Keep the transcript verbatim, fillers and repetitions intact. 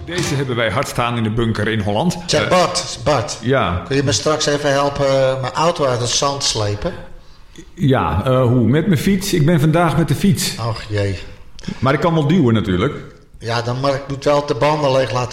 Deze hebben wij hard staan in de bunker in Holland. Zeg Uh, Bart, Bart. Ja. Kun je me straks even helpen uh, mijn auto uit het zand slepen? Ja, uh, hoe? Met mijn fiets? Ik ben vandaag met de fiets. Och jee. Maar ik kan wel duwen natuurlijk. Ja, dan maar ik moet wel de banden leeg laten